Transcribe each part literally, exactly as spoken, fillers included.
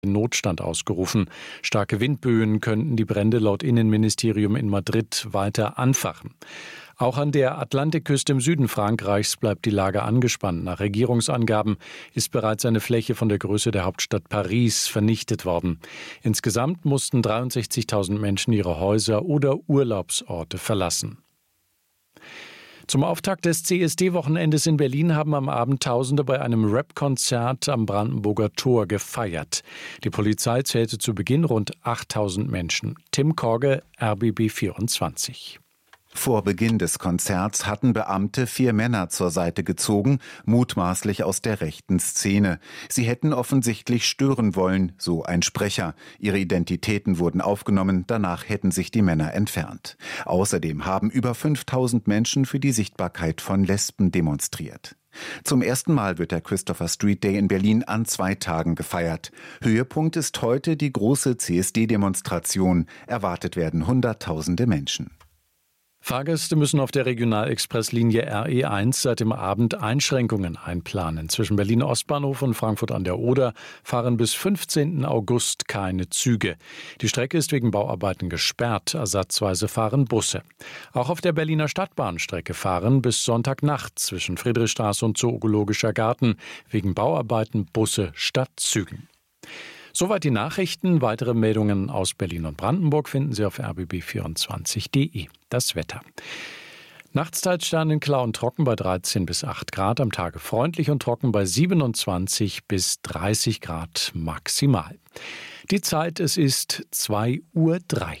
Notstand ausgerufen. Starke Windböen könnten die Brände laut Innenministerium in Madrid weiter anfachen. Auch an der Atlantikküste im Süden Frankreichs bleibt die Lage angespannt. Nach Regierungsangaben ist bereits eine Fläche von der Größe der Hauptstadt Paris vernichtet worden. Insgesamt mussten dreiundsechzigtausend Menschen ihre Häuser oder Urlaubsorte verlassen. Zum Auftakt des C S D-Wochenendes in Berlin haben am Abend Tausende bei einem Rap-Konzert am Brandenburger Tor gefeiert. Die Polizei zählte zu Beginn rund achttausend Menschen. Tim Korge, R B B vierundzwanzig. Vor Beginn des Konzerts hatten Beamte vier Männer zur Seite gezogen, mutmaßlich aus der rechten Szene. Sie hätten offensichtlich stören wollen, so ein Sprecher. Ihre Identitäten wurden aufgenommen, danach hätten sich die Männer entfernt. Außerdem haben über fünftausend Menschen für die Sichtbarkeit von Lesben demonstriert. Zum ersten Mal wird der Christopher Street Day in Berlin an zwei Tagen gefeiert. Höhepunkt ist heute die große C S D-Demonstration. Erwartet werden Hunderttausende Menschen. Fahrgäste müssen auf der Regionalexpresslinie R E eins seit dem Abend Einschränkungen einplanen. Zwischen Berlin Ostbahnhof und Frankfurt an der Oder fahren bis fünfzehnten August keine Züge. Die Strecke ist wegen Bauarbeiten gesperrt. Ersatzweise fahren Busse. Auch auf der Berliner Stadtbahnstrecke fahren bis Sonntagnacht zwischen Friedrichstraße und Zoologischer Garten wegen Bauarbeiten Busse statt Zügen. Soweit die Nachrichten. Weitere Meldungen aus Berlin und Brandenburg finden Sie auf r b b vierundzwanzig punkt d e. Das Wetter. Nachts teils sternenklar und trocken bei dreizehn bis acht Grad. Am Tage freundlich und trocken bei siebenundzwanzig bis dreißig Grad maximal. Die Zeit, es ist zwei Uhr drei.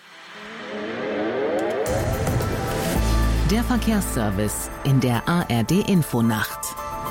Der Verkehrsservice in der A R D-Infonacht.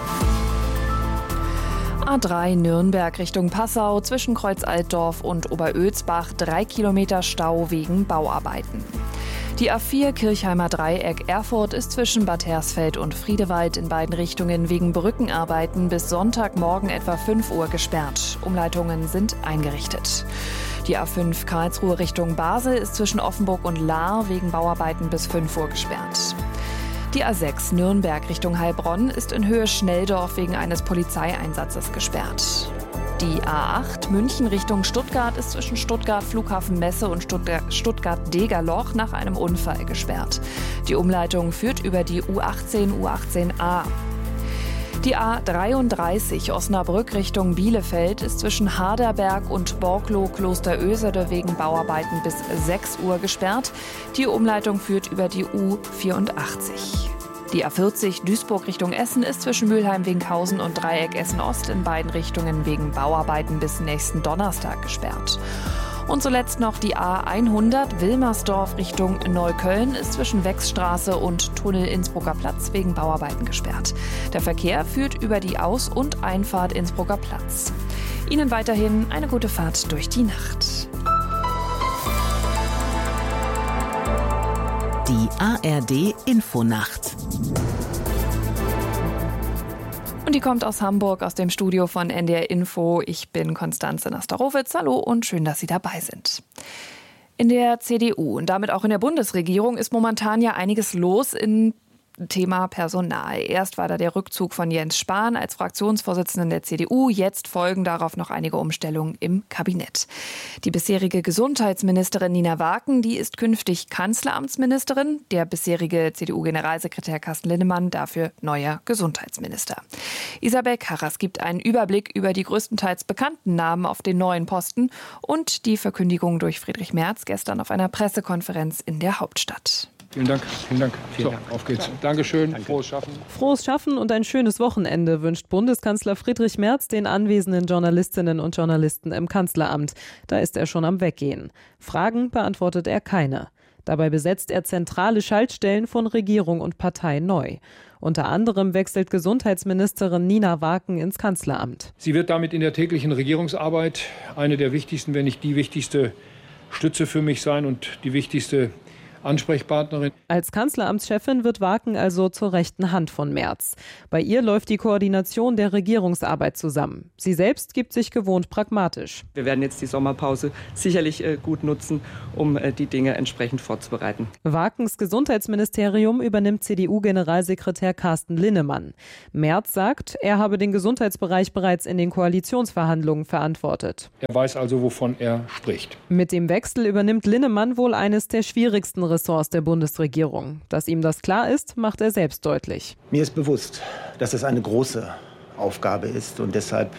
A drei Nürnberg Richtung Passau zwischen Kreuz Altdorf und Oberölsbach drei Kilometer Stau wegen Bauarbeiten. Die A vier Kirchheimer Dreieck Erfurt ist zwischen Bad Hersfeld und Friedewald in beiden Richtungen wegen Brückenarbeiten bis Sonntagmorgen etwa fünf Uhr gesperrt. Umleitungen sind eingerichtet. Die A fünf Karlsruhe Richtung Basel ist zwischen Offenburg und Lahr wegen Bauarbeiten bis fünf Uhr gesperrt. Die A sechs Nürnberg Richtung Heilbronn ist in Höhe Schnelldorf wegen eines Polizeieinsatzes gesperrt. Die A acht München Richtung Stuttgart ist zwischen Stuttgart Flughafen Messe und Stuttgart-Degerloch nach einem Unfall gesperrt. Die Umleitung führt über die U achtzehn U achtzehn A. Die A dreiunddreißig Osnabrück Richtung Bielefeld ist zwischen Harderberg und Borklow-Klosterösede wegen Bauarbeiten bis sechs Uhr gesperrt. Die Umleitung führt über die U vierundachtzig. Die A vierzig Duisburg Richtung Essen ist zwischen Mülheim-Winkhausen und Dreieck Essen-Ost in beiden Richtungen wegen Bauarbeiten bis nächsten Donnerstag gesperrt. Und zuletzt noch die A hundert Wilmersdorf Richtung Neukölln ist zwischen Wechsstraße und Tunnel Innsbrucker Platz wegen Bauarbeiten gesperrt. Der Verkehr führt über die Aus- und Einfahrt Innsbrucker Platz. Ihnen weiterhin eine gute Fahrt durch die Nacht. Die A R D-Infonacht. Und die kommt aus Hamburg, aus dem Studio von N D R Info. Ich bin Konstanze Nastarowitz. Hallo und schön, dass Sie dabei sind. In der C D U und damit auch in der Bundesregierung ist momentan ja einiges los in Thema Personal. Erst war da der Rückzug von Jens Spahn als Fraktionsvorsitzenden der C D U. Jetzt folgen darauf noch einige Umstellungen im Kabinett. Die bisherige Gesundheitsministerin Nina Waken, die ist künftig Kanzleramtsministerin. Der bisherige C D U-Generalsekretär Carsten Linnemann dafür neuer Gesundheitsminister. Isabel Karras gibt einen Überblick über die größtenteils bekannten Namen auf den neuen Posten und die Verkündigung durch Friedrich Merz gestern auf einer Pressekonferenz in der Hauptstadt. Vielen Dank, vielen Dank. Vielen so, Dank. Auf geht's. Dankeschön, Danke. Frohes Schaffen. Frohes Schaffen und ein schönes Wochenende wünscht Bundeskanzler Friedrich Merz den anwesenden Journalistinnen und Journalisten im Kanzleramt. Da ist er schon am Weggehen. Fragen beantwortet er keine. Dabei besetzt er zentrale Schaltstellen von Regierung und Partei neu. Unter anderem wechselt Gesundheitsministerin Nina Waken ins Kanzleramt. Sie wird damit in der täglichen Regierungsarbeit eine der wichtigsten, wenn nicht die wichtigste Stütze für mich sein und die wichtigste Ansprechpartnerin. Als Kanzleramtschefin wird Waken also zur rechten Hand von Merz. Bei ihr läuft die Koordination der Regierungsarbeit zusammen. Sie selbst gibt sich gewohnt pragmatisch. Wir werden jetzt die Sommerpause sicherlich äh, gut nutzen, um äh, die Dinge entsprechend vorzubereiten. Wakens Gesundheitsministerium übernimmt C D U-Generalsekretär Carsten Linnemann. Merz sagt, er habe den Gesundheitsbereich bereits in den Koalitionsverhandlungen verantwortet. Er weiß also, wovon er spricht. Mit dem Wechsel übernimmt Linnemann wohl eines der schwierigsten Ressorts der Bundesregierung. Dass ihm das klar ist, macht er selbst deutlich. Mir ist bewusst, dass es eine große Aufgabe ist und deshalb,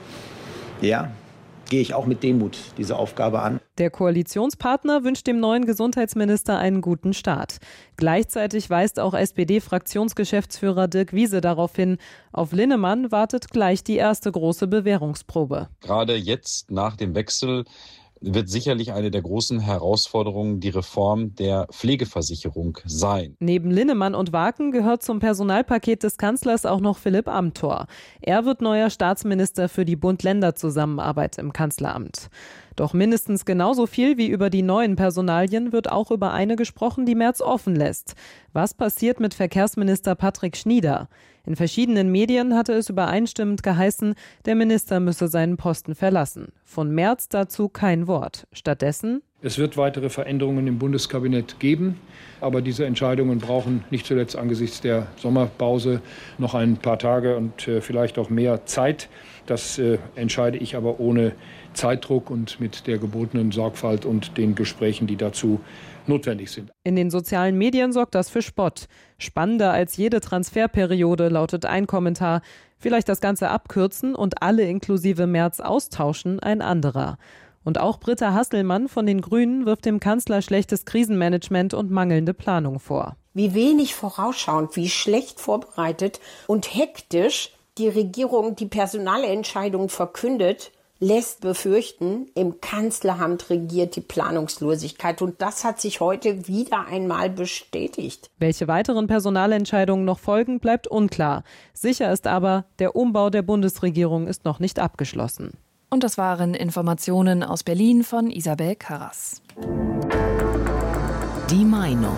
ja, gehe ich auch mit Demut diese Aufgabe an. Der Koalitionspartner wünscht dem neuen Gesundheitsminister einen guten Start. Gleichzeitig weist auch S P D-Fraktionsgeschäftsführer Dirk Wiese darauf hin, auf Linnemann wartet gleich die erste große Bewährungsprobe. Gerade jetzt nach dem Wechsel wird sicherlich eine der großen Herausforderungen die Reform der Pflegeversicherung sein. Neben Linnemann und Waken gehört zum Personalpaket des Kanzlers auch noch Philipp Amthor. Er wird neuer Staatsminister für die Bund-Länder-Zusammenarbeit im Kanzleramt. Doch mindestens genauso viel wie über die neuen Personalien wird auch über eine gesprochen, die Merz offen lässt. Was passiert mit Verkehrsminister Patrick Schnieder? In verschiedenen Medien hatte es übereinstimmend geheißen, der Minister müsse seinen Posten verlassen. Von Merz dazu kein Wort. Stattdessen: Es wird weitere Veränderungen im Bundeskabinett geben, aber diese Entscheidungen brauchen nicht zuletzt angesichts der Sommerpause noch ein paar Tage und äh, vielleicht auch mehr Zeit. Das äh, entscheide ich aber ohne Zeitdruck und mit der gebotenen Sorgfalt und den Gesprächen, die dazu notwendig sind. In den sozialen Medien sorgt das für Spott. Spannender als jede Transferperiode lautet ein Kommentar. Vielleicht das Ganze abkürzen und alle inklusive Merz austauschen, ein anderer. Und auch Britta Hasselmann von den Grünen wirft dem Kanzler schlechtes Krisenmanagement und mangelnde Planung vor. Wie wenig vorausschauend, wie schlecht vorbereitet und hektisch die Regierung die Personalentscheidung verkündet, lässt befürchten, im Kanzleramt regiert die Planungslosigkeit. Und das hat sich heute wieder einmal bestätigt. Welche weiteren Personalentscheidungen noch folgen, bleibt unklar. Sicher ist aber, der Umbau der Bundesregierung ist noch nicht abgeschlossen. Und das waren Informationen aus Berlin von Isabel Karras. Die Meinung.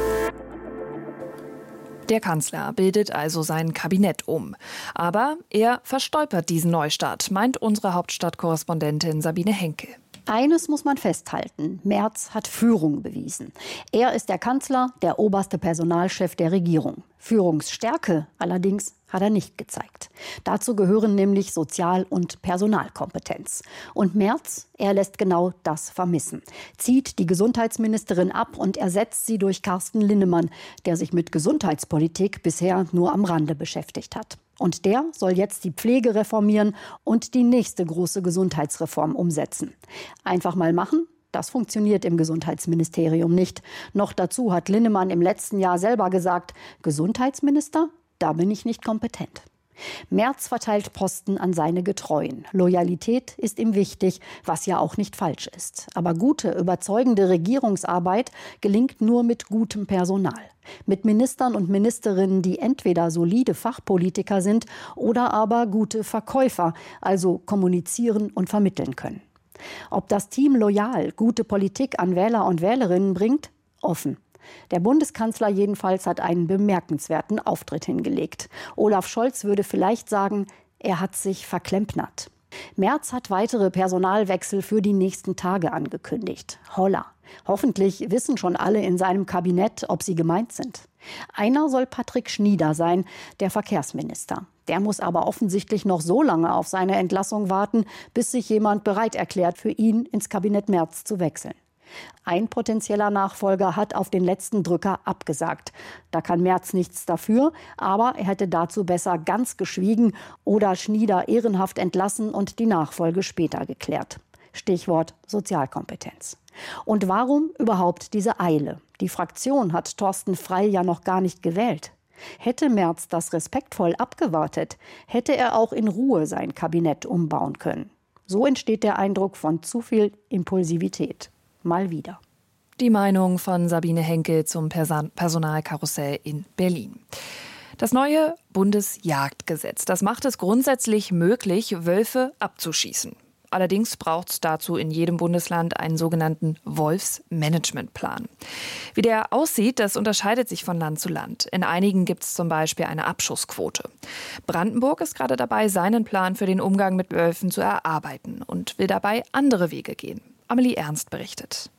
Der Kanzler bildet also sein Kabinett um. Aber er verstolpert diesen Neustart, meint unsere Hauptstadtkorrespondentin Sabine Henke. Eines muss man festhalten. Merz hat Führung bewiesen. Er ist der Kanzler, der oberste Personalchef der Regierung. Führungsstärke allerdings hat er nicht gezeigt. Dazu gehören nämlich Sozial- und Personalkompetenz. Und Merz, er lässt genau das vermissen. Zieht die Gesundheitsministerin ab und ersetzt sie durch Carsten Linnemann, der sich mit Gesundheitspolitik bisher nur am Rande beschäftigt hat. Und der soll jetzt die Pflege reformieren und die nächste große Gesundheitsreform umsetzen. Einfach mal machen? Das funktioniert im Gesundheitsministerium nicht. Noch dazu hat Linnemann im letzten Jahr selber gesagt, Gesundheitsminister, da bin ich nicht kompetent. Merz verteilt Posten an seine Getreuen. Loyalität ist ihm wichtig, was ja auch nicht falsch ist. Aber gute, überzeugende Regierungsarbeit gelingt nur mit gutem Personal. Mit Ministern und Ministerinnen, die entweder solide Fachpolitiker sind oder aber gute Verkäufer, also kommunizieren und vermitteln können. Ob das Team loyal gute Politik an Wähler und Wählerinnen bringt? Offen. Der Bundeskanzler jedenfalls hat einen bemerkenswerten Auftritt hingelegt. Olaf Scholz würde vielleicht sagen, er hat sich verklempnert. Merz hat weitere Personalwechsel für die nächsten Tage angekündigt. Holla. Hoffentlich wissen schon alle in seinem Kabinett, ob sie gemeint sind. Einer soll Patrick Schnieder sein, der Verkehrsminister. Der muss aber offensichtlich noch so lange auf seine Entlassung warten, bis sich jemand bereit erklärt, für ihn ins Kabinett Merz zu wechseln. Ein potenzieller Nachfolger hat auf den letzten Drücker abgesagt. Da kann Merz nichts dafür, aber er hätte dazu besser ganz geschwiegen oder Schnieder ehrenhaft entlassen und die Nachfolge später geklärt. Stichwort Sozialkompetenz. Und warum überhaupt diese Eile? Die Fraktion hat Thorsten Frey ja noch gar nicht gewählt. Hätte Merz das respektvoll abgewartet, hätte er auch in Ruhe sein Kabinett umbauen können. So entsteht der Eindruck von zu viel Impulsivität. Mal wieder. Die Meinung von Sabine Henke zum Person- Personalkarussell in Berlin. Das neue Bundesjagdgesetz, das macht es grundsätzlich möglich, Wölfe abzuschießen. Allerdings braucht es dazu in jedem Bundesland einen sogenannten Wolfsmanagementplan. Wie der aussieht, das unterscheidet sich von Land zu Land. In einigen gibt es zum Beispiel eine Abschussquote. Brandenburg ist gerade dabei, seinen Plan für den Umgang mit Wölfen zu erarbeiten und will dabei andere Wege gehen. Amelie Ernst berichtet.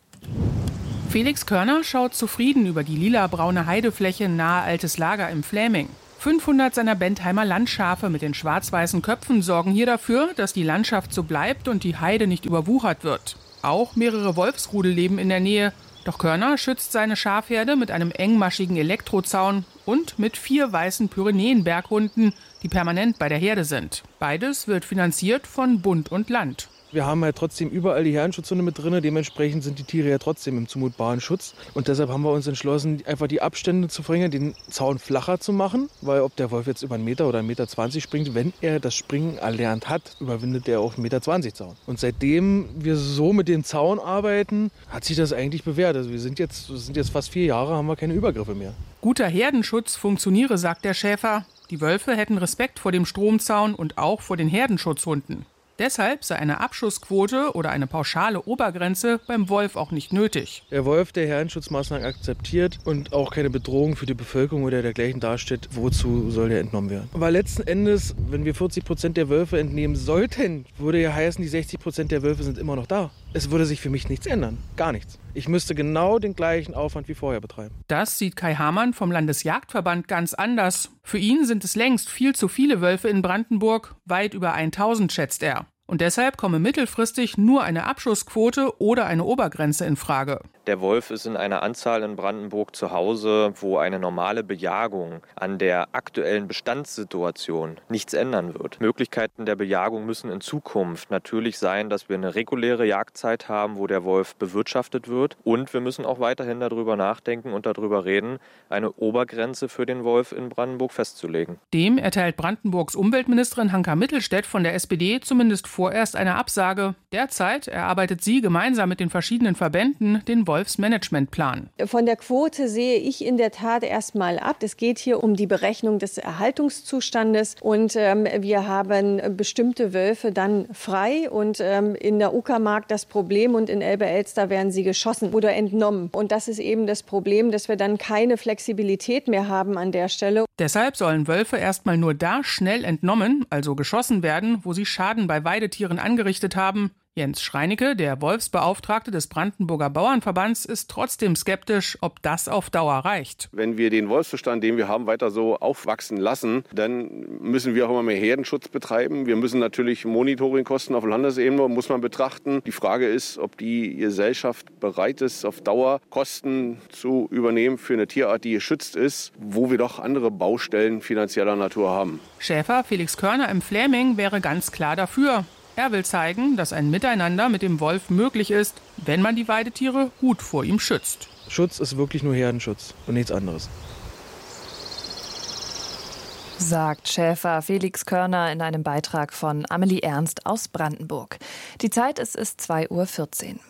Felix Körner schaut zufrieden über die lila-braune Heidefläche nahe Altes Lager im Fläming. fünfhundert seiner Bentheimer Landschafe mit den schwarz-weißen Köpfen sorgen hier dafür, dass die Landschaft so bleibt und die Heide nicht überwuchert wird. Auch mehrere Wolfsrudel leben in der Nähe. Doch Körner schützt seine Schafherde mit einem engmaschigen Elektrozaun und mit vier weißen Pyrenäen-Berghunden, die permanent bei der Herde sind. Beides wird finanziert von Bund und Land. Wir haben halt trotzdem überall die Herdenschutzhunde mit drin. Dementsprechend sind die Tiere ja trotzdem im zumutbaren Schutz. Und deshalb haben wir uns entschlossen, einfach die Abstände zu verringern, den Zaun flacher zu machen. Weil ob der Wolf jetzt über einen Meter oder einen Meter zwanzig springt, wenn er das Springen erlernt hat, überwindet er auch einen Meter zwanzig Zaun. Und seitdem wir so mit dem Zaun arbeiten, hat sich das eigentlich bewährt. Also wir sind jetzt, wir sind jetzt fast vier Jahre, haben wir keine Übergriffe mehr. Guter Herdenschutz funktioniere, sagt der Schäfer. Die Wölfe hätten Respekt vor dem Stromzaun und auch vor den Herdenschutzhunden. Deshalb sei eine Abschussquote oder eine pauschale Obergrenze beim Wolf auch nicht nötig. Der Wolf, der Herdenschutzmaßnahmen akzeptiert und auch keine Bedrohung für die Bevölkerung oder dergleichen darstellt, wozu soll der entnommen werden? Aber letzten Endes, wenn wir vierzig Prozent der Wölfe entnehmen sollten, würde ja heißen, die sechzig Prozent der Wölfe sind immer noch da. Es würde sich für mich nichts ändern. Gar nichts. Ich müsste genau den gleichen Aufwand wie vorher betreiben. Das sieht Kai Hamann vom Landesjagdverband ganz anders. Für ihn sind es längst viel zu viele Wölfe in Brandenburg. Weit über tausend schätzt er. Und deshalb komme mittelfristig nur eine Abschussquote oder eine Obergrenze in Frage. Der Wolf ist in einer Anzahl in Brandenburg zu Hause, wo eine normale Bejagung an der aktuellen Bestandssituation nichts ändern wird. Möglichkeiten der Bejagung müssen in Zukunft natürlich sein, dass wir eine reguläre Jagdzeit haben, wo der Wolf bewirtschaftet wird. Und wir müssen auch weiterhin darüber nachdenken und darüber reden, eine Obergrenze für den Wolf in Brandenburg festzulegen. Dem erteilt Brandenburgs Umweltministerin Hanka Mittelstädt von der S P D zumindest vorerst eine Absage. Derzeit erarbeitet sie gemeinsam mit den verschiedenen Verbänden den Wolfsmanagementplan. Von der Quote sehe ich in der Tat erstmal ab. Es geht hier um die Berechnung des Erhaltungszustandes und ähm, wir haben bestimmte Wölfe dann frei und ähm, in der Uckermark das Problem und in Elbe-Elster werden sie geschossen oder entnommen. Und das ist eben das Problem, dass wir dann keine Flexibilität mehr haben an der Stelle. Deshalb sollen Wölfe erstmal nur da schnell entnommen, also geschossen werden, wo sie Schaden bei Weidetieren angerichtet haben. Jens Schreinecke, der Wolfsbeauftragte des Brandenburger Bauernverbands, ist trotzdem skeptisch, ob das auf Dauer reicht. Wenn wir den Wolfsbestand, den wir haben, weiter so aufwachsen lassen, dann müssen wir auch immer mehr Herdenschutz betreiben. Wir müssen natürlich Monitoringkosten auf Landesebene, muss man betrachten. Die Frage ist, ob die Gesellschaft bereit ist, auf Dauer Kosten zu übernehmen für eine Tierart, die geschützt ist, wo wir doch andere Baustellen finanzieller Natur haben. Schäfer Felix Körner im Fläming wäre ganz klar dafür. Er will zeigen, dass ein Miteinander mit dem Wolf möglich ist, wenn man die Weidetiere gut vor ihm schützt. Schutz ist wirklich nur Herdenschutz und nichts anderes. Sagt Schäfer Felix Körner in einem Beitrag von Amelie Ernst aus Brandenburg. Die Zeit ist, ist zwei Uhr vierzehn.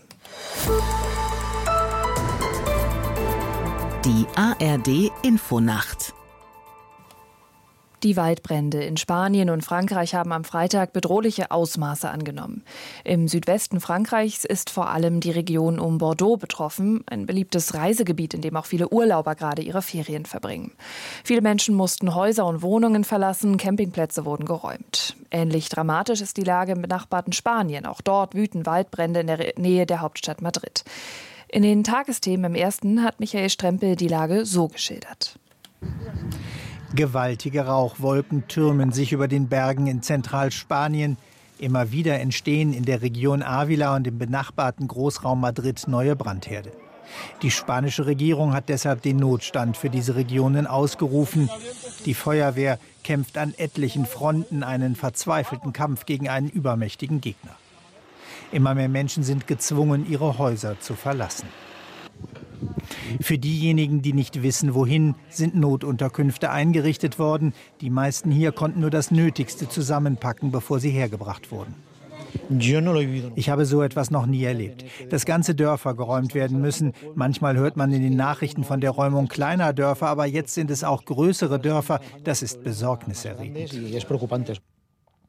Die A R D-Infonacht. Die Waldbrände in Spanien und Frankreich haben am Freitag bedrohliche Ausmaße angenommen. Im Südwesten Frankreichs ist vor allem die Region um Bordeaux betroffen, ein beliebtes Reisegebiet, in dem auch viele Urlauber gerade ihre Ferien verbringen. Viele Menschen mussten Häuser und Wohnungen verlassen, Campingplätze wurden geräumt. Ähnlich dramatisch ist die Lage im benachbarten Spanien. Auch dort wüten Waldbrände in der Nähe der Hauptstadt Madrid. In den Tagesthemen im Ersten hat Michael Strempel die Lage so geschildert. Gewaltige Rauchwolken türmen sich über den Bergen in Zentralspanien. Immer wieder entstehen in der Region Ávila und im benachbarten Großraum Madrid neue Brandherde. Die spanische Regierung hat deshalb den Notstand für diese Regionen ausgerufen. Die Feuerwehr kämpft an etlichen Fronten einen verzweifelten Kampf gegen einen übermächtigen Gegner. Immer mehr Menschen sind gezwungen, ihre Häuser zu verlassen. Für diejenigen, die nicht wissen, wohin, sind Notunterkünfte eingerichtet worden. Die meisten hier konnten nur das Nötigste zusammenpacken, bevor sie hergebracht wurden. Ich habe so etwas noch nie erlebt. Dass ganze Dörfer geräumt werden müssen. Manchmal hört man in den Nachrichten von der Räumung kleiner Dörfer, aber jetzt sind es auch größere Dörfer. Das ist besorgniserregend.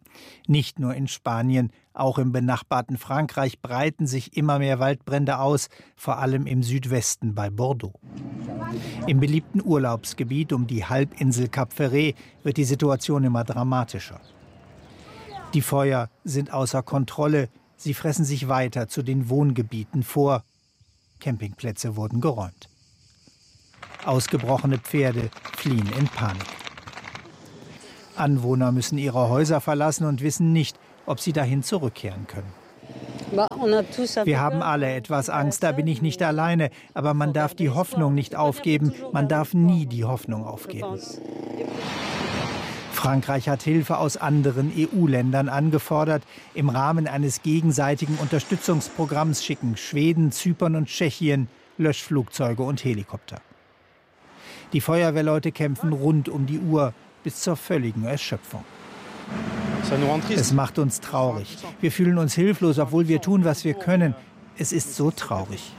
Nicht nur in Spanien, auch im benachbarten Frankreich breiten sich immer mehr Waldbrände aus, vor allem im Südwesten bei Bordeaux. Im beliebten Urlaubsgebiet um die Halbinsel Cap Ferret wird die Situation immer dramatischer. Die Feuer sind außer Kontrolle, sie fressen sich weiter zu den Wohngebieten vor. Campingplätze wurden geräumt. Ausgebrochene Pferde fliehen in Panik. Anwohner müssen ihre Häuser verlassen und wissen nicht, ob sie dahin zurückkehren können. Wir haben alle etwas Angst, da bin ich nicht alleine. Aber man darf die Hoffnung nicht aufgeben. Man darf nie die Hoffnung aufgeben. Frankreich hat Hilfe aus anderen E U-Ländern angefordert. Im Rahmen eines gegenseitigen Unterstützungsprogramms schicken Schweden, Zypern und Tschechien Löschflugzeuge und Helikopter. Die Feuerwehrleute kämpfen rund um die Uhr bis zur völligen Erschöpfung. Es macht uns traurig. Wir fühlen uns hilflos, obwohl wir tun, was wir können. Es ist so traurig.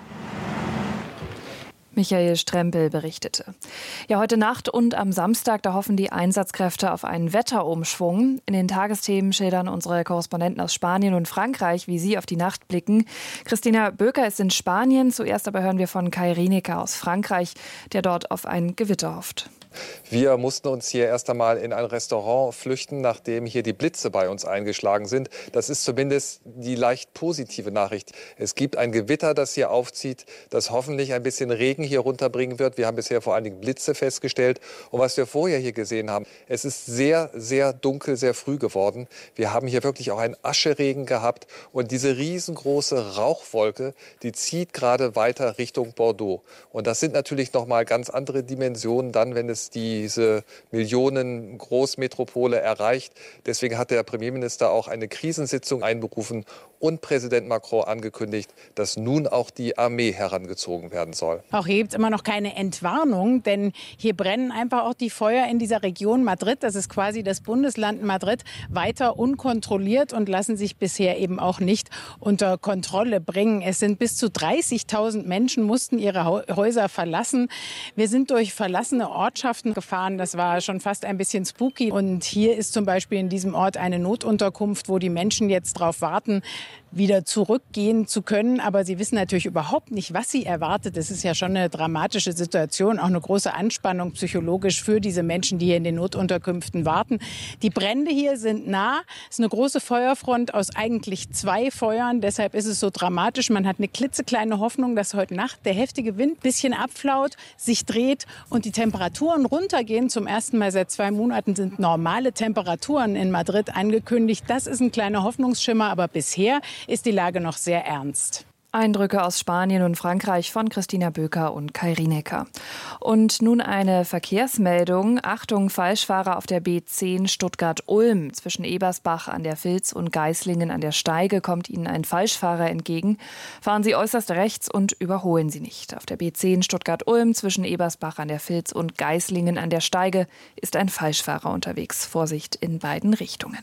Michael Strempel berichtete. Ja, heute Nacht und am Samstag, da hoffen die Einsatzkräfte auf einen Wetterumschwung. In den Tagesthemen schildern unsere Korrespondenten aus Spanien und Frankreich, wie sie auf die Nacht blicken. Christina Böker ist in Spanien. Zuerst aber hören wir von Kai Rienecker aus Frankreich, der dort auf ein Gewitter hofft. Wir mussten uns hier erst einmal in ein Restaurant flüchten, nachdem hier die Blitze bei uns eingeschlagen sind. Das ist zumindest die leicht positive Nachricht. Es gibt ein Gewitter, das hier aufzieht, das hoffentlich ein bisschen Regen hier runterbringen wird. Wir haben bisher vor allen Dingen Blitze festgestellt. Und was wir vorher hier gesehen haben, es ist sehr, sehr dunkel, sehr früh geworden. Wir haben hier wirklich auch einen Ascheregen gehabt. Und diese riesengroße Rauchwolke, die zieht gerade weiter Richtung Bordeaux. Und das sind natürlich noch mal ganz andere Dimensionen dann, wenn es diese Millionen Großmetropole erreicht. Deswegen hat der Premierminister auch eine Krisensitzung einberufen und Präsident Macron angekündigt, dass nun auch die Armee herangezogen werden soll. Auch hier gibt es immer noch keine Entwarnung, denn hier brennen einfach auch die Feuer in dieser Region Madrid. Das ist quasi das Bundesland Madrid, weiter unkontrolliert und lassen sich bisher eben auch nicht unter Kontrolle bringen. Es sind bis zu dreißigtausend Menschen, mussten ihre Häuser verlassen. Wir sind durch verlassene Ortschaften gefahren. Das war schon fast ein bisschen spooky. Und hier ist zum Beispiel in diesem Ort eine Notunterkunft, wo die Menschen jetzt darauf warten, wieder zurückgehen zu können. Aber sie wissen natürlich überhaupt nicht, was sie erwartet. Es ist ja schon eine dramatische Situation, auch eine große Anspannung psychologisch für diese Menschen, die hier in den Notunterkünften warten. Die Brände hier sind nah. Es ist eine große Feuerfront aus eigentlich zwei Feuern. Deshalb ist es so dramatisch. Man hat eine klitzekleine Hoffnung, dass heute Nacht der heftige Wind ein bisschen abflaut, sich dreht und die Temperaturen runtergehen. Zum ersten Mal seit zwei Monaten sind normale Temperaturen in Madrid angekündigt. Das ist ein kleiner Hoffnungsschimmer, aber bisher ist die Lage noch sehr ernst. Eindrücke aus Spanien und Frankreich von Christina Böker und Kai Rienecker. Und nun eine Verkehrsmeldung. Achtung, Falschfahrer auf der B zehn Stuttgart-Ulm. Zwischen Ebersbach an der Vils und Geislingen an der Steige kommt Ihnen ein Falschfahrer entgegen. Fahren Sie äußerst rechts und überholen Sie nicht. Auf der B zehn Stuttgart-Ulm zwischen Ebersbach an der Vils und Geislingen an der Steige ist ein Falschfahrer unterwegs. Vorsicht in beiden Richtungen.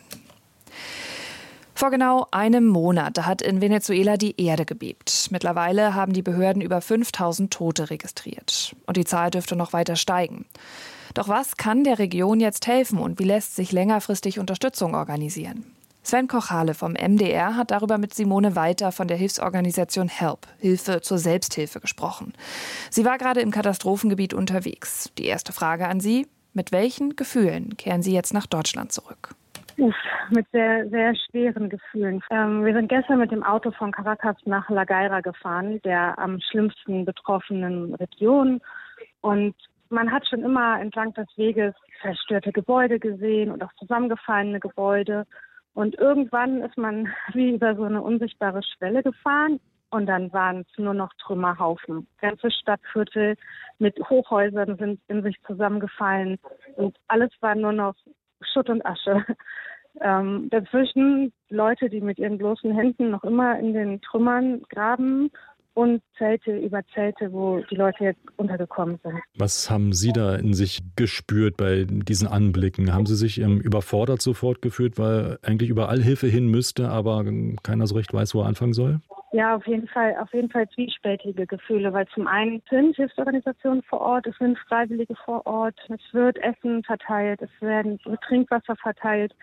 Vor genau einem Monat hat in Venezuela die Erde gebebt. Mittlerweile haben die Behörden über fünftausend Tote registriert. Und die Zahl dürfte noch weiter steigen. Doch was kann der Region jetzt helfen und wie lässt sich längerfristig Unterstützung organisieren? Sven Kochale vom M D R hat darüber mit Simone Walter von der Hilfsorganisation HELP, Hilfe zur Selbsthilfe, gesprochen. Sie war gerade im Katastrophengebiet unterwegs. Die erste Frage an Sie: Mit welchen Gefühlen kehren Sie jetzt nach Deutschland zurück? Uff, mit sehr, sehr schweren Gefühlen. Ähm, wir sind gestern mit dem Auto von Caracas nach La Guaira gefahren, der am schlimmsten betroffenen Region. Und man hat schon immer entlang des Weges zerstörte Gebäude gesehen und auch zusammengefallene Gebäude. Und irgendwann ist man wie über so eine unsichtbare Schwelle gefahren. Und dann waren es nur noch Trümmerhaufen. Ganze Stadtviertel mit Hochhäusern sind in sich zusammengefallen. Und alles war nur noch Schutt und Asche. Ähm, dazwischen Leute, die mit ihren bloßen Händen noch immer in den Trümmern graben und Zelte über Zelte, wo die Leute jetzt untergekommen sind. Was haben Sie da in sich gespürt bei diesen Anblicken? Haben Sie sich ähm, überfordert sofort gefühlt, weil eigentlich überall Hilfe hin müsste, aber keiner so recht weiß, wo er anfangen soll? Ja, auf jeden Fall, auf jeden Fall zwiespältige Gefühle, weil zum einen sind Hilfsorganisationen vor Ort, es sind Freiwillige vor Ort, es wird Essen verteilt, es werden Trinkwasser verteilt.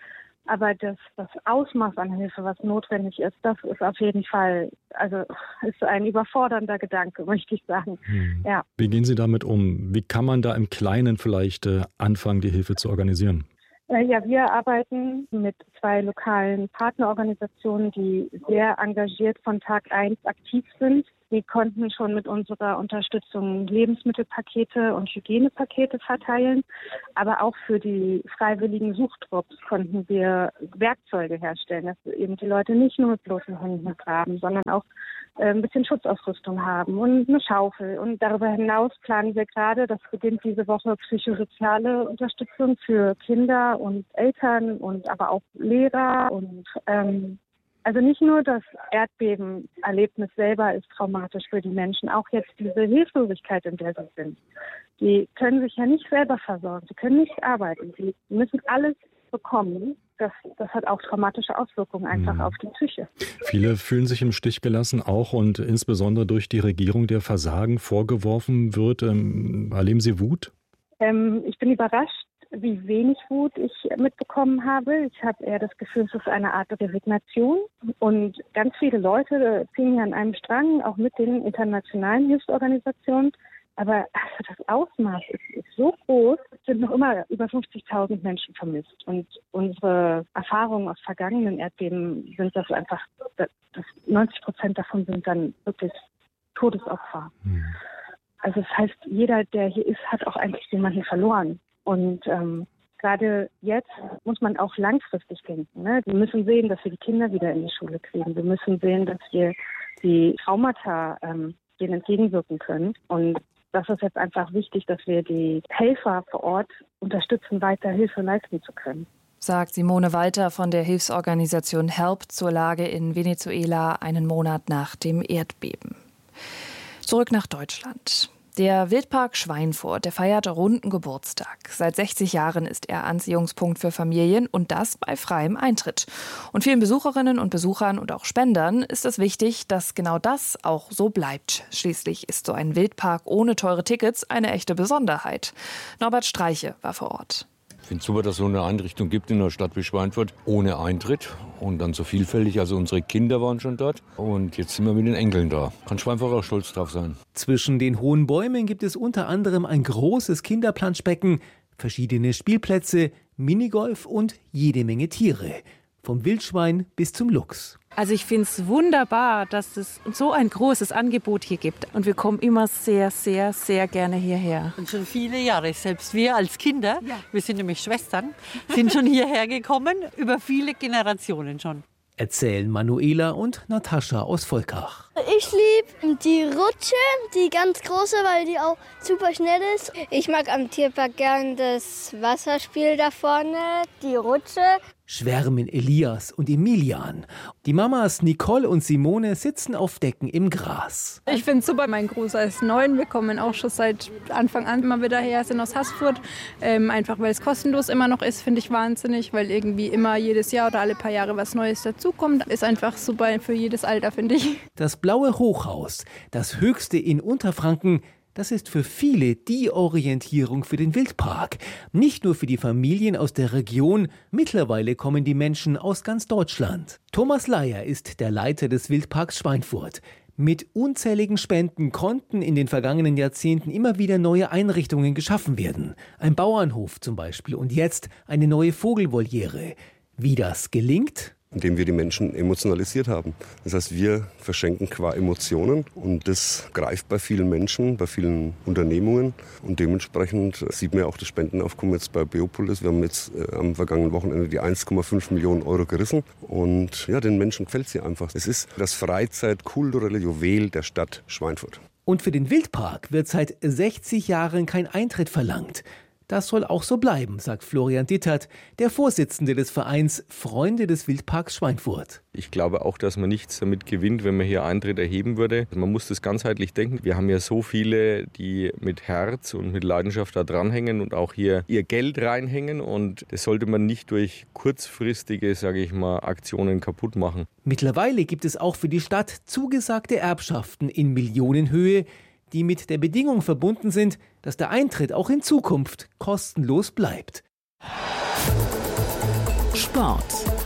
Aber das, das Ausmaß an Hilfe, was notwendig ist, das ist auf jeden Fall, also ist ein überfordernder Gedanke, möchte ich sagen. Hm. Ja. Wie gehen Sie damit um? Wie kann man da im Kleinen vielleicht äh, anfangen, die Hilfe zu organisieren? Ja, wir arbeiten mit zwei lokalen Partnerorganisationen, die sehr engagiert von Tag eins aktiv sind. Wir konnten schon mit unserer Unterstützung Lebensmittelpakete und Hygienepakete verteilen, aber auch für die freiwilligen Suchtrupps konnten wir Werkzeuge herstellen, dass eben die Leute nicht nur mit bloßen Händen graben, sondern auch äh, ein bisschen Schutzausrüstung haben und eine Schaufel. Und darüber hinaus planen wir gerade, das beginnt diese Woche, psychosoziale Unterstützung für Kinder und Eltern und aber auch Lehrer und ähm, Also nicht nur das Erdbebenerlebnis selber ist traumatisch für die Menschen, auch jetzt diese Hilflosigkeit, in der sie sind. Die können sich ja nicht selber versorgen, sie können nicht arbeiten, sie müssen alles bekommen. Das, das hat auch traumatische Auswirkungen einfach mhm. auf die Psyche. Viele fühlen sich im Stich gelassen, auch und insbesondere durch die Regierung, der Versagen vorgeworfen wird. Ähm, erleben Sie Wut? Ähm, ich bin überrascht, wie wenig Wut ich mitbekommen habe. Ich habe eher das Gefühl, es ist eine Art Resignation. Und ganz viele Leute ziehen hier an einem Strang, auch mit den internationalen Hilfsorganisationen. Aber also das Ausmaß ist, ist so groß, es sind noch immer über fünfzigtausend Menschen vermisst. Und unsere Erfahrungen aus vergangenen Erdbeben sind das einfach, dass neunzig Prozent davon sind dann wirklich Todesopfer. Mhm. Also das heißt, jeder, der hier ist, hat auch eigentlich jemanden verloren. Und ähm, gerade jetzt muss man auch langfristig denken. Ne? Wir müssen sehen, dass wir die Kinder wieder in die Schule kriegen. Wir müssen sehen, dass wir die Traumata ähm, denen entgegenwirken können. Und das ist jetzt einfach wichtig, dass wir die Helfer vor Ort unterstützen, weiter Hilfe leisten zu können. Sagt Simone Walter von der Hilfsorganisation HELP zur Lage in Venezuela einen Monat nach dem Erdbeben. Zurück nach Deutschland. Der Wildpark Schweinfurt, der feiert runden Geburtstag. Seit sechzig Jahren ist er Anziehungspunkt für Familien und das bei freiem Eintritt. Und vielen Besucherinnen und Besuchern und auch Spendern ist es wichtig, dass genau das auch so bleibt. Schließlich ist so ein Wildpark ohne teure Tickets eine echte Besonderheit. Norbert Streiche war vor Ort. Ich finde es super, dass es so eine Einrichtung gibt in einer Stadt wie Schweinfurt ohne Eintritt und dann so vielfältig. Also unsere Kinder waren schon dort und jetzt sind wir mit den Enkeln da. Kann Schweinfurt auch stolz drauf sein. Zwischen den hohen Bäumen gibt es unter anderem ein großes Kinderplanschbecken, verschiedene Spielplätze, Minigolf und jede Menge Tiere. Vom Wildschwein bis zum Luchs. Also ich finde es wunderbar, dass es so ein großes Angebot hier gibt. Und wir kommen immer sehr, sehr, sehr gerne hierher. Und schon viele Jahre, selbst wir als Kinder, ja. wir sind nämlich Schwestern, sind schon hierher gekommen, über viele Generationen schon. Erzählen Manuela und Natascha aus Volkach. Ich liebe die Rutsche, die ganz große, weil die auch super schnell ist. Ich mag am Tierpark gern das Wasserspiel da vorne, die Rutsche. Schwärmen Elias und Emilian. Die Mamas Nicole und Simone sitzen auf Decken im Gras. Ich finde es super, mein Großer ist neun. Wir kommen auch schon seit Anfang an immer wieder her, sind aus Haßfurt. Ähm, einfach weil es kostenlos immer noch ist, finde ich wahnsinnig, weil irgendwie immer jedes Jahr oder alle paar Jahre was Neues dazukommt. Ist einfach super für jedes Alter, finde ich. Das Blaue Hochhaus, das höchste in Unterfranken, das ist für viele die Orientierung für den Wildpark. Nicht nur für die Familien aus der Region, mittlerweile kommen die Menschen aus ganz Deutschland. Thomas Leier ist der Leiter des Wildparks Schweinfurt. Mit unzähligen Spenden konnten in den vergangenen Jahrzehnten immer wieder neue Einrichtungen geschaffen werden. Ein Bauernhof zum Beispiel und jetzt eine neue Vogelvoliere. Wie das gelingt? Indem wir die Menschen emotionalisiert haben. Das heißt, wir verschenken qua Emotionen und das greift bei vielen Menschen, bei vielen Unternehmungen und dementsprechend sieht man ja auch das Spendenaufkommen jetzt bei Beopolis. Wir haben jetzt äh, am vergangenen Wochenende die eins Komma fünf Millionen Euro gerissen und ja, den Menschen gefällt sie einfach. Es ist das Freizeit-kulturelle Juwel der Stadt Schweinfurt. Und für den Wildpark wird seit sechzig Jahren kein Eintritt verlangt. Das soll auch so bleiben, sagt Florian Dittert, der Vorsitzende des Vereins Freunde des Wildparks Schweinfurt. Ich glaube auch, dass man nichts damit gewinnt, wenn man hier Eintritt erheben würde. Man muss das ganzheitlich denken. Wir haben ja so viele, die mit Herz und mit Leidenschaft da dranhängen und auch hier ihr Geld reinhängen. Und das sollte man nicht durch kurzfristige, sage ich mal, Aktionen kaputt machen. Mittlerweile gibt es auch für die Stadt zugesagte Erbschaften in Millionenhöhe, die mit der Bedingung verbunden sind, dass der Eintritt auch in Zukunft kostenlos bleibt. Sport.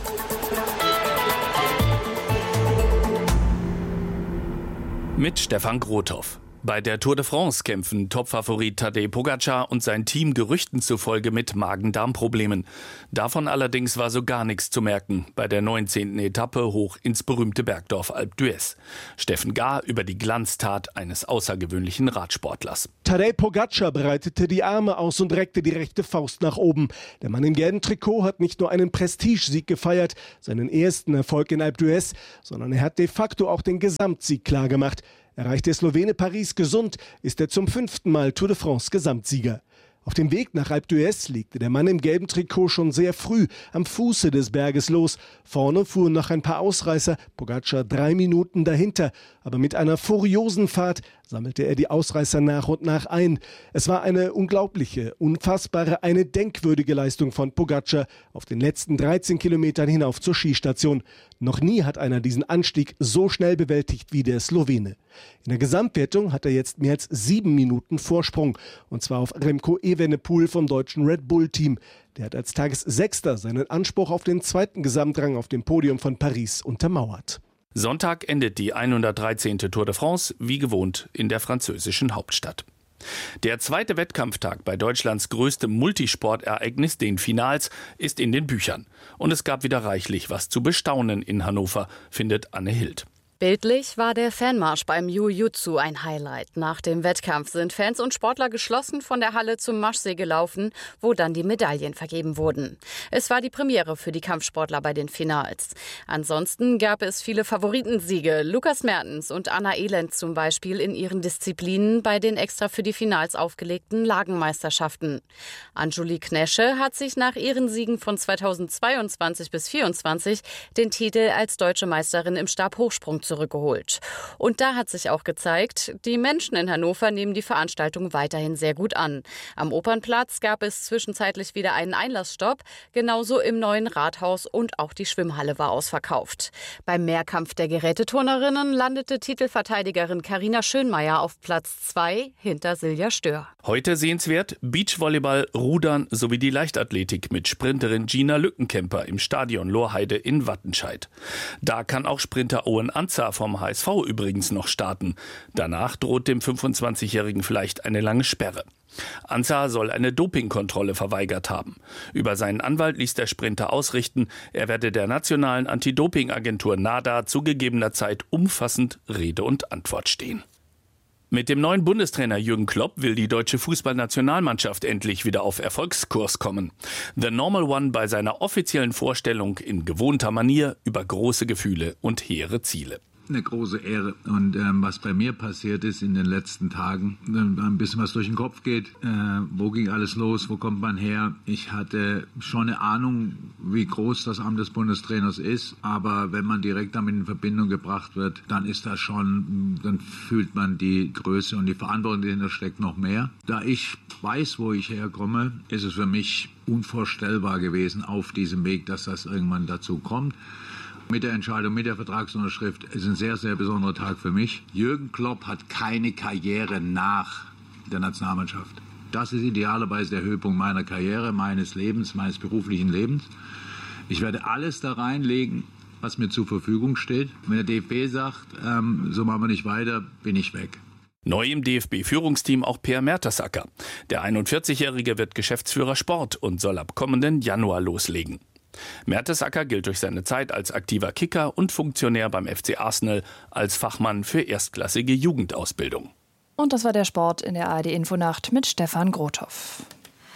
Mit Stefan Grothoff. Bei der Tour de France kämpfen Topfavorit Tadej Pogačar und sein Team Gerüchten zufolge mit Magen-Darm-Problemen. Davon allerdings war so gar nichts zu merken bei der neunzehnten Etappe hoch ins berühmte Bergdorf Alpe d'Huez. Steffen Gahr über die Glanztat eines außergewöhnlichen Radsportlers. Tadej Pogačar breitete die Arme aus und reckte die rechte Faust nach oben. Der Mann im gelben Trikot hat nicht nur einen Prestigesieg gefeiert, seinen ersten Erfolg in Alpe d'Huez, sondern er hat de facto auch den Gesamtsieg klargemacht. Erreicht der Slowene Paris gesund, ist er zum fünften Mal Tour de France Gesamtsieger. Auf dem Weg nach Alpe d'Huez legte der Mann im gelben Trikot schon sehr früh am Fuße des Berges los. Vorne fuhren noch ein paar Ausreißer, Pogačar drei Minuten dahinter. Aber mit einer furiosen Fahrt sammelte er die Ausreißer nach und nach ein. Es war eine unglaubliche, unfassbare, eine denkwürdige Leistung von Pogačar auf den letzten dreizehn Kilometern hinauf zur Skistation. Noch nie hat einer diesen Anstieg so schnell bewältigt wie der Slowene. In der Gesamtwertung hat er jetzt mehr als sieben Minuten Vorsprung. Und zwar auf Remco Evenepoel vom deutschen Red Bull-Team. Der hat als Tagessechster seinen Anspruch auf den zweiten Gesamtrang auf dem Podium von Paris untermauert. Sonntag endet die hundertdreizehnte Tour de France, wie gewohnt, in der französischen Hauptstadt. Der zweite Wettkampftag bei Deutschlands größtem Multisportereignis, den Finals, ist in den Büchern. Und es gab wieder reichlich was zu bestaunen in Hannover, findet Anne Hild. Bildlich war der Fanmarsch beim Jiu-Jitsu ein Highlight. Nach dem Wettkampf sind Fans und Sportler geschlossen von der Halle zum Marschsee gelaufen, wo dann die Medaillen vergeben wurden. Es war die Premiere für die Kampfsportler bei den Finals. Ansonsten gab es viele Favoritensiege. Lukas Mertens und Anna Elend zum Beispiel in ihren Disziplinen bei den extra für die Finals aufgelegten Lagenmeisterschaften. Anjuli Knesche hat sich nach ihren Siegen von zweitausendzweiundzwanzig bis zweitausendvierundzwanzig den Titel als deutsche Meisterin im Stabhochsprung zurückgeholt. Und da hat sich auch gezeigt, die Menschen in Hannover nehmen die Veranstaltung weiterhin sehr gut an. Am Opernplatz gab es zwischenzeitlich wieder einen Einlassstopp, genauso im neuen Rathaus und auch die Schwimmhalle war ausverkauft. Beim Mehrkampf der Geräteturnerinnen landete Titelverteidigerin Carina Schönmeier auf Platz zwei hinter Silja Stör. Heute sehenswert Beachvolleyball, Rudern sowie die Leichtathletik mit Sprinterin Gina Lückenkämper im Stadion Lorheide in Wattenscheid. Da kann auch Sprinter Owen Anzer vom H S V übrigens noch starten. Danach droht dem fünfundzwanzigjährigen vielleicht eine lange Sperre. Anza soll eine Dopingkontrolle verweigert haben. Über seinen Anwalt ließ der Sprinter ausrichten, er werde der nationalen Anti-Doping-Agentur NADA zu gegebener Zeit umfassend Rede und Antwort stehen. Mit dem neuen Bundestrainer Jürgen Klopp will die deutsche Fußballnationalmannschaft endlich wieder auf Erfolgskurs kommen. The Normal One bei seiner offiziellen Vorstellung in gewohnter Manier über große Gefühle und hehre Ziele. Eine große Ehre. Und ähm, was bei mir passiert ist in den letzten Tagen, äh, ein bisschen was durch den Kopf geht, äh, wo ging alles los, wo kommt man her? Ich hatte schon eine Ahnung, wie groß das Amt des Bundestrainers ist, aber wenn man direkt damit in Verbindung gebracht wird, dann ist das schon, dann fühlt man die Größe und die Verantwortung, die dahinter steckt, noch mehr. Da ich weiß, wo ich herkomme, ist es für mich unvorstellbar gewesen auf diesem Weg, dass das irgendwann dazu kommt. Mit der Entscheidung, mit der Vertragsunterschrift ist ein sehr, sehr besonderer Tag für mich. Jürgen Klopp hat keine Karriere nach der Nationalmannschaft. Das ist idealerweise der Höhepunkt meiner Karriere, meines Lebens, meines beruflichen Lebens. Ich werde alles da reinlegen, was mir zur Verfügung steht. Wenn der D F B sagt, ähm, so machen wir nicht weiter, bin ich weg. Neu im D F B-Führungsteam auch Per Mertesacker. Der einundvierzigjährige wird Geschäftsführer Sport und soll ab kommenden Januar loslegen. Mertesacker gilt durch seine Zeit als aktiver Kicker und Funktionär beim F C Arsenal als Fachmann für erstklassige Jugendausbildung. Und das war der Sport in der A R D-Infonacht mit Stefan Grothoff.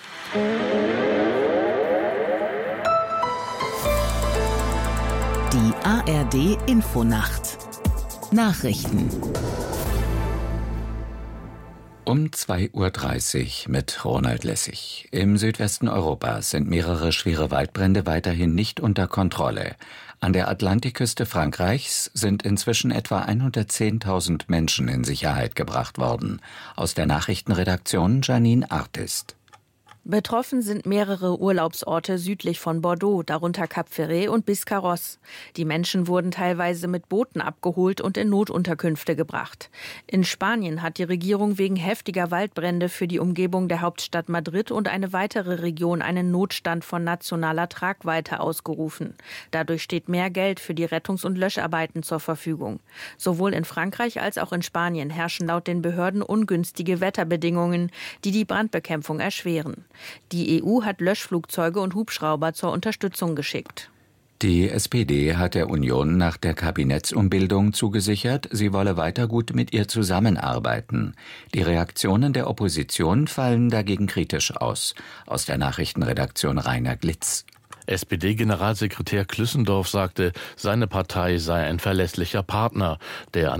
Die A R D-Infonacht. Nachrichten. Um zwei Uhr dreißig mit Ronald Lessig. Im Südwesten Europas sind mehrere schwere Waldbrände weiterhin nicht unter Kontrolle. An der Atlantikküste Frankreichs sind inzwischen etwa hundertzehntausend Menschen in Sicherheit gebracht worden. Aus der Nachrichtenredaktion Janine Artist. Betroffen sind mehrere Urlaubsorte südlich von Bordeaux, darunter Cap Ferret und Biscarrosse. Die Menschen wurden teilweise mit Booten abgeholt und in Notunterkünfte gebracht. In Spanien hat die Regierung wegen heftiger Waldbrände für die Umgebung der Hauptstadt Madrid und eine weitere Region einen Notstand von nationaler Tragweite ausgerufen. Dadurch steht mehr Geld für die Rettungs- und Löscharbeiten zur Verfügung. Sowohl in Frankreich als auch in Spanien herrschen laut den Behörden ungünstige Wetterbedingungen, die die Brandbekämpfung erschweren. Die E U hat Löschflugzeuge und Hubschrauber zur Unterstützung geschickt. Die S P D hat der Union nach der Kabinettsumbildung zugesichert, sie wolle weiter gut mit ihr zusammenarbeiten. Die Reaktionen der Opposition fallen dagegen kritisch aus. Aus der Nachrichtenredaktion Rainer Glitz. S P D-Generalsekretär Klüssendorf sagte, seine Partei sei ein verlässlicher Partner, der